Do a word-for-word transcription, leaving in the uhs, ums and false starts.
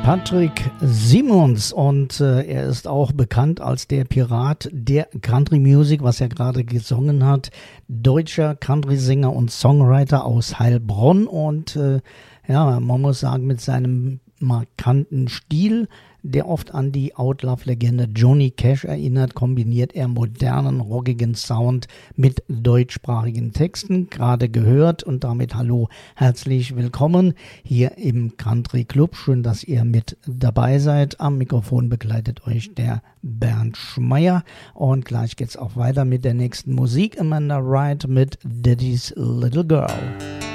Patrick Simons und äh, er ist auch bekannt als der Pirat der Country Music, was er gerade gesungen hat. Deutscher Country-Sänger und Songwriter aus Heilbronn und äh, ja, man muss sagen, mit seinem markanten Stil, der oft an die Outlaw-Legende Johnny Cash erinnert, kombiniert er modernen, rockigen Sound mit deutschsprachigen Texten, gerade gehört. Und damit hallo, herzlich willkommen hier im Country Club. Schön, dass ihr mit dabei seid. Am Mikrofon begleitet euch der Bernd Schmeier. Und gleich geht's auch weiter mit der nächsten Musik. Amanda Wright mit Daddy's Little Girl.